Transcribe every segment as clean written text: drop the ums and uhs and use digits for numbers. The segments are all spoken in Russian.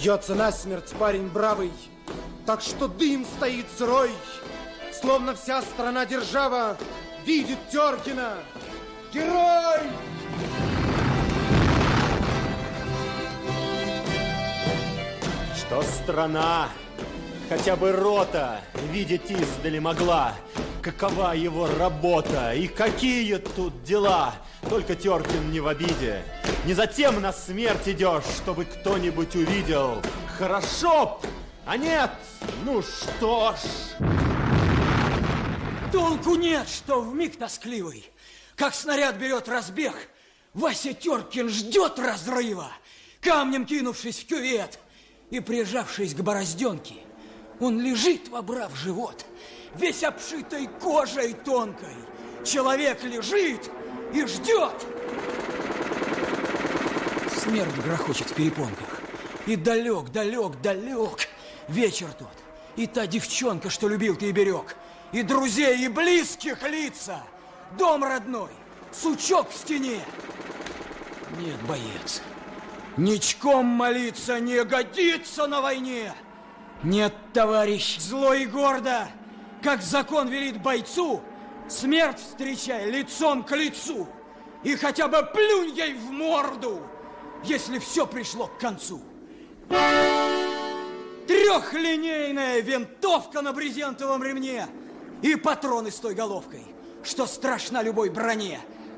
Бьется насмерть парень бравый, так что дым стоит сырой, словно вся страна-держава видит Теркина. Герой! Что страна, хотя бы рота, видеть издали могла, какова его работа и какие тут дела. Только Теркин не в обиде. Не затем на смерть идешь, чтобы кто-нибудь увидел. Хорошо б, а нет, ну что ж. Толку нет, что вмиг тоскливый, как снаряд берет разбег, Вася Теркин ждет разрыва, камнем кинувшись в кювет и прижавшись к борозденке. Он лежит, вобрав живот, весь обшитой кожей тонкой. Человек лежит и ждет. Смерть грохочет в перепонках. И далек, далек, далек вечер тот. И та девчонка, что любил ты и берег. И друзей, и близких лица. Дом родной, сучок в стене. Нет, боец, ничком молиться не годится на войне. Нет, товарищ, зло и гордо, как закон велит бойцу, смерть встречай лицом к лицу. И хотя бы плюнь ей в морду, если все пришло к концу. Трехлинейная винтовка на брезентовом ремне и патроны с той головкой, что страшна любой броне.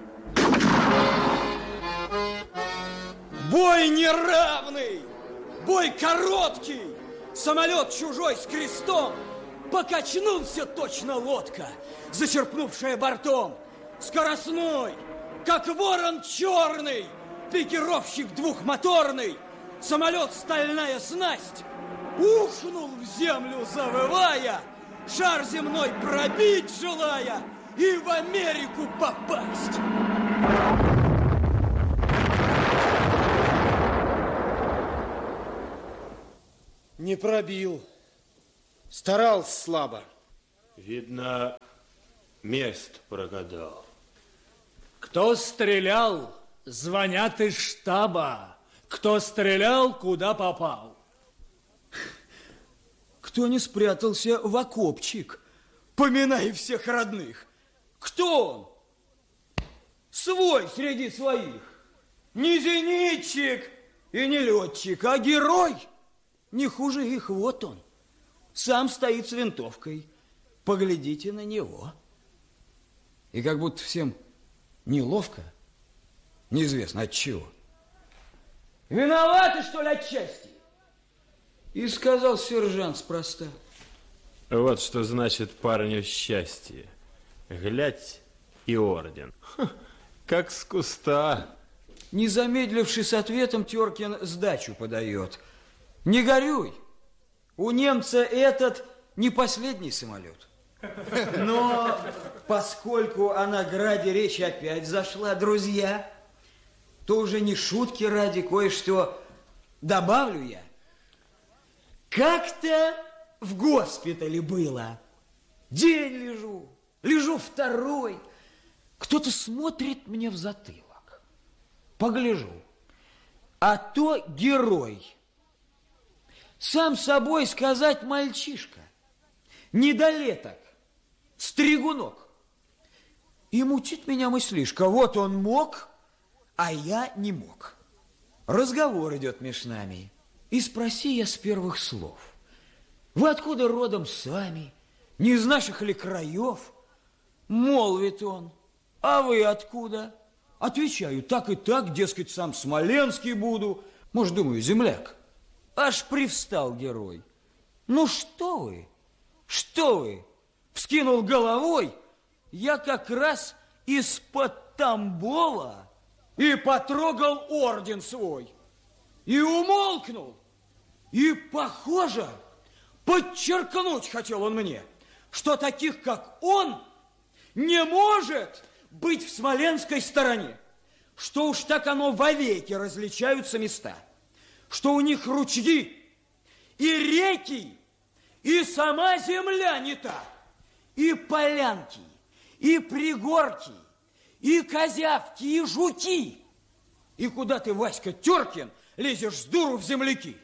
Бой неравный, бой короткий, самолет чужой с крестом. Покачнулся точно лодка, зачерпнувшая бортом. Скоростной, как ворон черный, пикировщик двухмоторный, самолет стальная снасть, ухнул в землю, завывая, шар земной пробить желая и в Америку попасть. Не пробил. Старался слабо. Видно, мест прогадал. Кто стрелял, звонят из штаба. Кто стрелял, куда попал. Кто не спрятался в окопчик, поминай всех родных. Кто он? Свой среди своих. Не зенитчик и не летчик, а герой. Не хуже их, вот он. Сам стоит с винтовкой. Поглядите на него. И как будто всем неловко, неизвестно от чего. Виноваты, что ли, отчасти? И сказал сержант спроста. Вот что значит парню счастье. Глядь, и орден. Ха, как с куста. Не замедлившись с ответом, Теркин сдачу подает. Не горюй. У немца этот не последний самолет. Но поскольку о награде речь опять зашла, друзья, то уже не шутки ради, кое-что добавлю я. Как-то в госпитале было. День лежу второй. Кто-то смотрит мне в затылок. Погляжу. А то герой. Сам собой сказать мальчишка. Недолеток. Стригунок. И мутит меня мыслишка. Вот он мог, а я не мог. Разговор идет меж нами. И спроси я с первых слов. Вы откуда родом сами? Не из наших ли краев? Молвит он. А вы откуда? Отвечаю, так и так, дескать, сам Смоленский буду. Может, думаю, земляк. Аж привстал герой. Ну что вы? Что вы? Вскинул головой. Я как раз из-под Тамбова и потрогал орден свой. И умолкнул. И, похоже, подчеркнуть хотел он мне, что таких, как он, не может быть в смоленской стороне. Что уж так оно вовеки различаются места. Что у них ручьи и реки, и сама земля не та. И полянки, и пригорки, и козявки, и жуки. И куда ты, Васька Теркин, лезешь с дуру в земляки.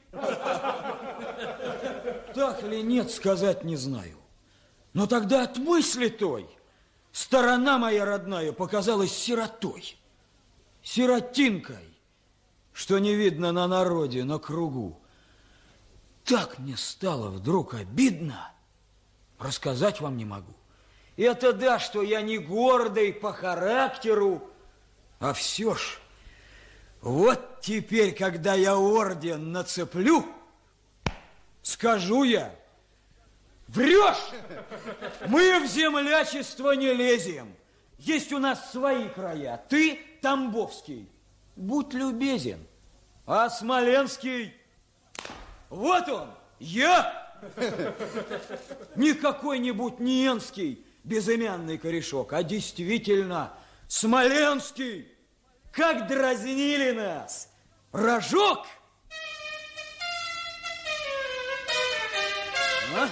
Так ли нет, сказать не знаю. Но тогда от мысли той сторона моя родная показалась сиротой, сиротинкой, что не видно на народе, на кругу. Так мне стало вдруг обидно, рассказать вам не могу. Это да, что я не гордый по характеру, а все ж, вот теперь, когда я орден нацеплю, скажу я: врешь! Мы в землячество не лезем. Есть у нас свои края. Ты Тамбовский, будь любезен. А Смоленский, вот он, я. Не какой-нибудь Ниенский безымянный корешок, а действительно Смоленский. Как дразнили нас. Рожок. А?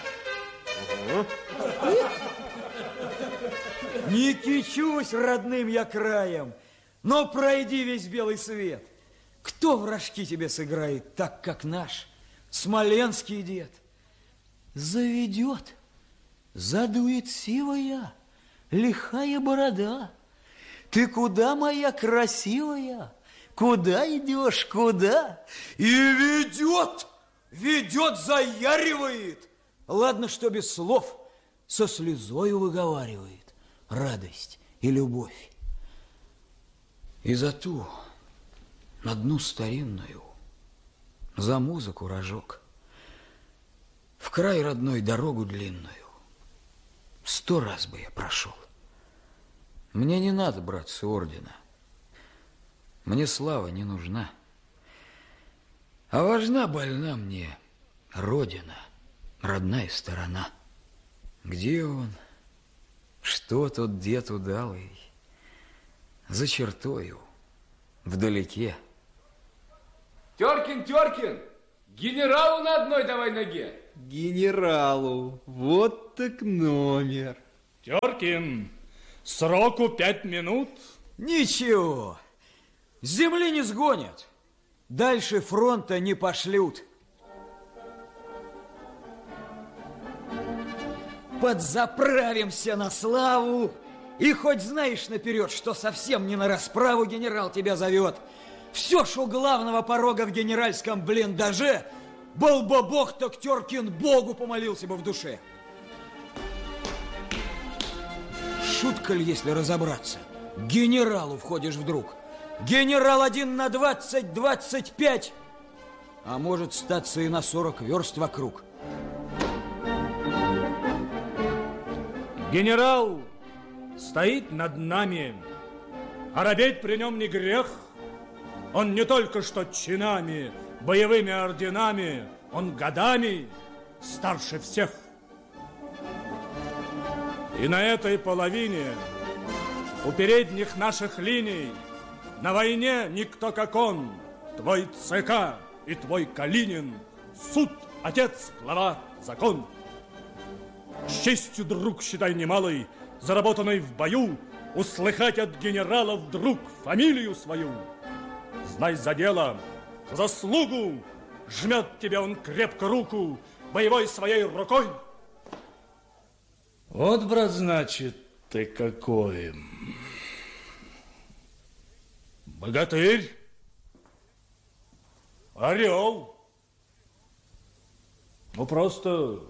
Не кичусь родным я краем, но пройди весь белый свет. Кто в рожки тебе сыграет так, как наш смоленский дед? Заведет, задует сивая, лихая борода. Ты куда, моя красивая? Куда идешь, куда? И ведет, заяривает. Ладно, что без слов, со слезою выговаривает радость и любовь. И за ту, на дну старинную, за музыку рожок, в край родной дорогу длинную 100 раз бы я прошел. Мне не надо, братцы, ордена, мне слава не нужна, а важна, больна мне родина, родная сторона. Где он? Что тот дед удалый? За чертою, вдалеке. Теркин, генералу на одной давай ноге. Генералу, вот так номер. Теркин, сроку 5 минут. Ничего, с земли не сгонят, дальше фронта не пошлют. Подзаправимся на славу, и хоть знаешь наперед, что совсем не на расправу генерал тебя зовет. Все ж у главного порога в генеральском блиндаже был бы бог, так Теркин Богу помолился бы в душе. Шутка ли, если разобраться? К генералу входишь вдруг. Генерал 1 на 20, 25, а может статься и на 40 верст вокруг. Генерал стоит над нами, а робеть при нем не грех. Он не только что чинами, боевыми орденами, он годами старше всех. И на этой половине, у передних наших линий, на войне никто как он, твой ЦК и твой Калинин, суд, отец, глава, закон. С честью, друг, считай немалой, заработанной в бою, услыхать от генерала вдруг фамилию свою. Знай за дело, за заслугу, жмет тебе он крепко руку боевой своей рукой. Вот, брат, значит, ты какой. Богатырь, орел. Ну, просто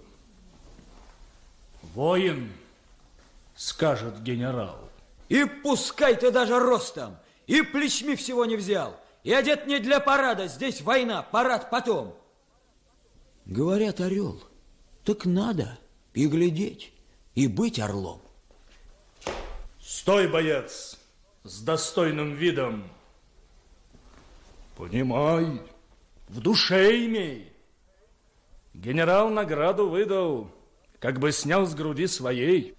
воин, скажет генерал. И пускай ты даже ростом и плечми всего не взял, и одет не для парада, здесь война, парад потом. Говорят, орел, так надо и глядеть, и быть орлом. Стой, боец, с достойным видом. Понимай, в душе имей. Генерал награду выдал, как бы снял с груди своей.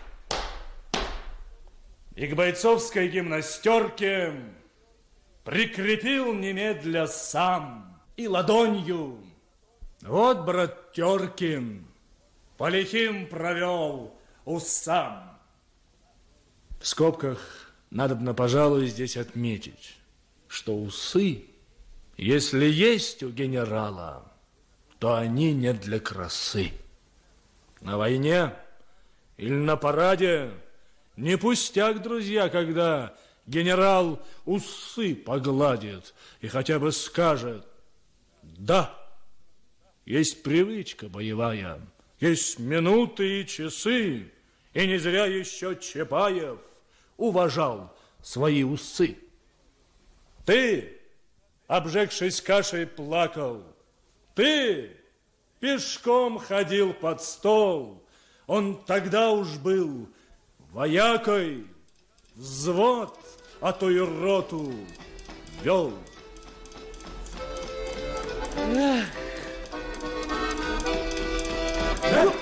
И к бойцовской гимнастерке прикрепил немедля сам и ладонью. Вот, брат Теркин, по лихим провел усам. В скобках надобно, пожалуй, здесь отметить, что усы Если есть у генерала, то они не для красы. На войне или на параде не пустяк, друзья, когда генерал усы погладит и хотя бы скажет: да, есть привычка боевая, есть минуты и часы, и не зря еще Чапаев уважал свои усы. Ты, обжегшись кашей, плакал. Ты пешком ходил под стол. Он тогда уж был воякой, взвод, а то и роту вел.